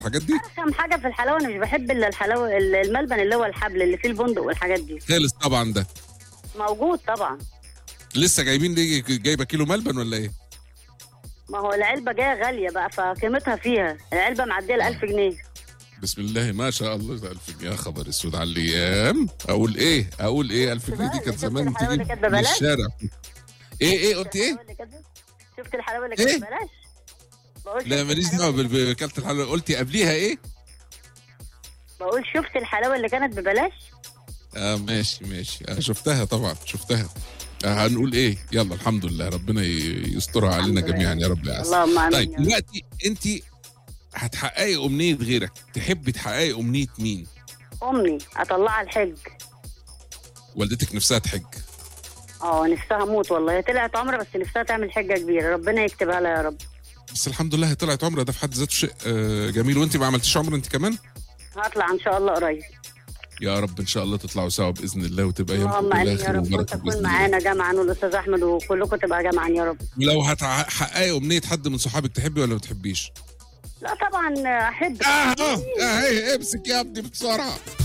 الحاجات دي؟ ارخم حاجه في الحلاوه انا مش بحب الا الحلاوه الملبن اللي هو الحبل اللي فيه البندق والحاجات دي. خالص طبعا ده. موجود طبعا. لسه جايبين دي، جايبه كيلو ملبن ولا ايه؟ ما هو العلبه جايه غاليه بقى فقيمتها فيها، العلبه معديه ال 1000 جنيه. بسم الله ما شاء الله. 1000 جنيه يا خبر اسود على الايام. اقول ايه 1000 جنيه دي كانت زمان تجيب من الشارع. ايه قلت ايه؟ شفت الحلاوه اللي كانت ببلاش؟ لا ماليش دعوه بكلت الحلاوه. قلتي قبليها ايه؟ بقول شفت الحلاوه اللي كانت ببلاش؟ ماشي شفتها طبعا شفتها. هنقول ايه؟ يلا الحمد لله، ربنا يسترها علينا جميعا يا رب. يا اللهم امين. طيب دلوقتي انت هتحققي امنيه غيرك، تحبي تحققي امنيه مين؟ امي اطلعها الحج. والدتك نفسها تحج؟ نفسها موت والله، هي طلعت عمره بس نفسها تعمل حجه كبيره، ربنا يكتبها لها يا رب. بس الحمد لله هي طلعت عمره، ده في حد ذاته شيء جميل. وانت ما عملتيش عمره انت كمان؟ هطلع ان شاء الله قريب. يا رب ان شاء الله تطلعوا سوا باذن الله وتبقى اللهم امين يا رب، وانت تكون معانا جمعا والاستاذ احمد وكلكم تبقى جمعا يا رب. ولو هتحققي امنيه حد من صحابك تحبي ولا ما تحبيش؟ لا طبعا احب. امسك يا ابني بسرعه.